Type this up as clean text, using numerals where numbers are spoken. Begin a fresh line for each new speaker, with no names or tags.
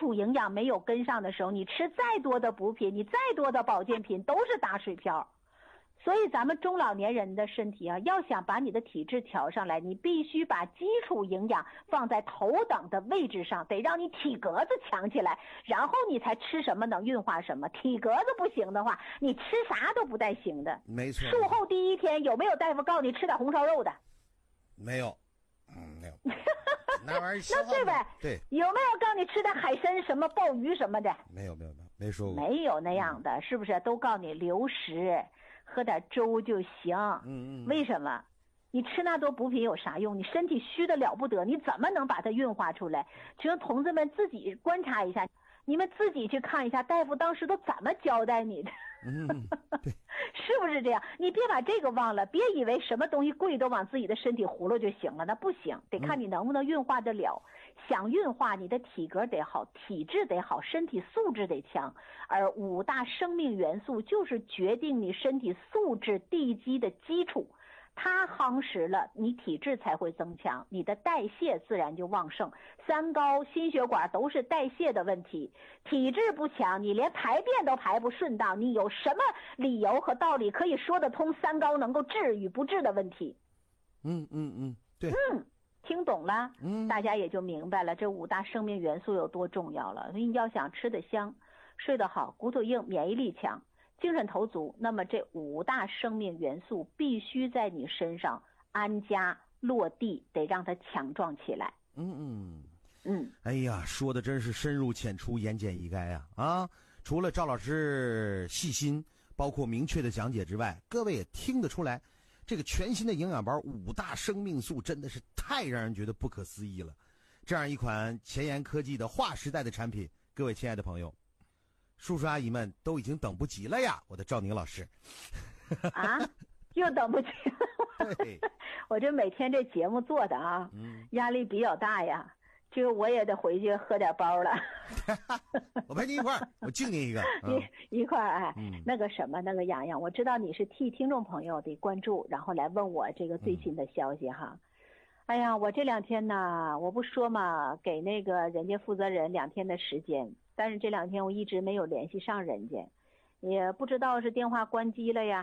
础营养没有跟上的时候，你吃再多的补品，你再多的保健品都是打水漂。所以咱们中老年人的身体啊，要想把你的体质调上来，你必须把基础营养放在头等的位置上，得让你体格子强起来，然后你才吃什么能运化什么。体格子不行的话，你吃啥都不带行的。
没错。
术后第一天有没有大夫告诉你吃点红烧肉的？
没有，没有。那玩意儿
那对呗？
对。
有没有告诉你吃点海参什么鲍鱼什么的？
没有，没说过。
没有那样的，是不是？都告诉你流食。喝点粥就行。为什么？你吃那多补品有啥用？你身体虚的了不得，你怎么能把它运化出来？请同志们自己观察一下，你们自己去看一下大夫当时都怎么交代你的。
对，
是不是这样？你别把这个忘了，别以为什么东西贵都往自己的身体葫芦就行了，那不行，得看你能不能运化得了。想运化，你的体格得好，体质得好，身体素质得强。而5大生命元素就是决定你身体素质地基的基础。它夯实了，你体质才会增强，你的代谢自然就旺盛。三高、心血管都是代谢的问题，体质不强，你连排便都排不顺当，你有什么理由和道理可以说得通三高能够治与不治的问题？
对。
听懂了，大家也就明白了这5大生命元素有多重要了。所以你要想吃得香、睡得好、骨头硬、免疫力强、精神头足，那么这5大生命元素必须在你身上安家落地，得让它强壮起来。
哎呀，说的真是深入浅出，言简意赅啊！除了赵老师细心，包括明确的讲解之外，各位也听得出来，这个全新的营养包5大生命素真的是太让人觉得不可思议了。这样一款前沿科技的划时代的产品，各位亲爱的朋友，叔叔阿姨们都已经等不及了呀！我的赵宁老师
啊，又等不及了。我这每天这节目做的啊，压力比较大呀。这个我也得回去喝点包了。
我陪你一块儿，我敬你一个。
一块儿那个什么，那个洋洋，我知道你是替听众朋友得关注，然后来问我这个最新的消息哈。哎呀，我这2天呢，我不说嘛，给那个人家负责人2天的时间，但是这2天我一直没有联系上人家，也不知道是电话关机了呀